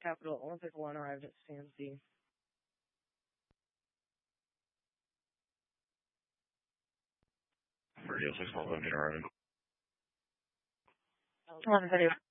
Capital Olympic 1 arrived at CMC. Radio 6 Golf, I'm arriving. 11:30.